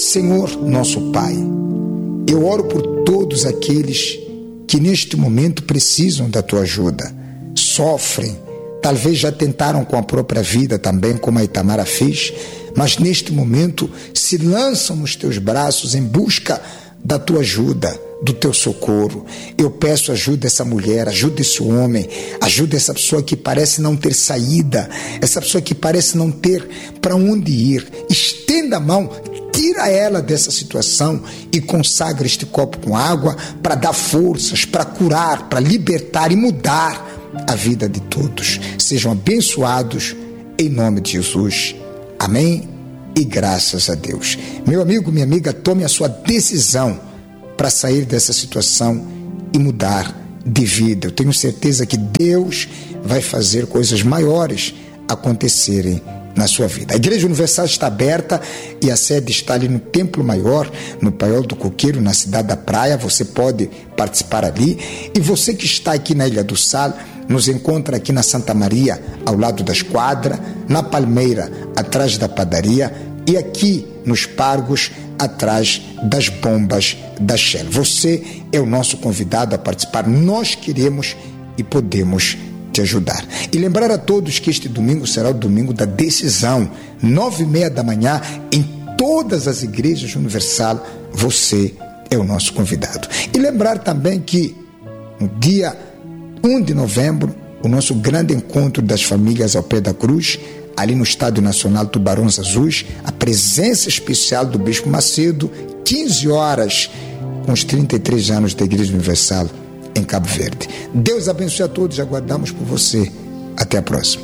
Senhor, nosso Pai, eu oro por todos aqueles que neste momento precisam da tua ajuda, sofrem, talvez já tentaram com a própria vida também, como a Itamara fez, mas neste momento se lançam nos teus braços em busca da tua ajuda, do teu socorro. Eu peço ajuda a essa mulher, ajuda esse homem, ajuda essa pessoa que parece não ter saída, essa pessoa que parece não ter para onde ir. Estenda a mão, tira ela dessa situação e consagra este copo com água para dar forças, para curar, para libertar e mudar a vida de todos. Sejam abençoados em nome de Jesus. Amém e graças a Deus. Meu amigo, minha amiga, tome a sua decisão para sair dessa situação e mudar de vida. Eu tenho certeza que Deus vai fazer coisas maiores acontecerem na sua vida. A Igreja Universal está aberta e a sede está ali no Templo Maior, no Paiol do Coqueiro, na cidade da Praia. Você pode participar ali. E você que está aqui na Ilha do Sal, nos encontra aqui na Santa Maria, ao lado da Esquadra, na Palmeira, atrás da padaria, e aqui nos Pargos, atrás das bombas da Shell. Você é o nosso convidado a participar. Nós queremos e podemos te ajudar. E lembrar a todos que este domingo será o domingo da decisão, 9h30 da manhã, em todas as igrejas Universal. Você é o nosso convidado. E lembrar também que no dia 1 de novembro, o nosso grande encontro das famílias ao pé da cruz, ali no Estádio Nacional Tubarões Azuis, a presença especial do Bispo Macedo, 15 horas, com os 33 anos da Igreja Universal em Cabo Verde. Deus abençoe a todos, aguardamos por você. Até a próxima.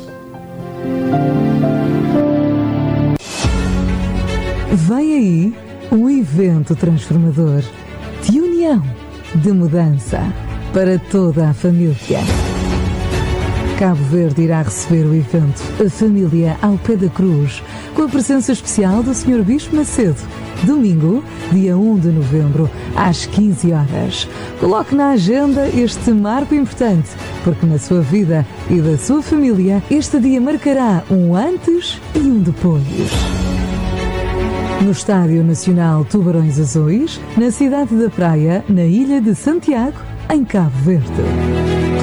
Vem aí um evento transformador de união, de mudança para toda a família. Cabo Verde irá receber o evento A Família ao Pé da Cruz, com a presença especial do Sr. Bispo Macedo, domingo, dia 1 de novembro, às 15 horas. Coloque na agenda este marco importante, porque na sua vida e da sua família, este dia marcará um antes e um depois. No Estádio Nacional Tubarões Azuis, na cidade da Praia, na ilha de Santiago, em Cabo Verde.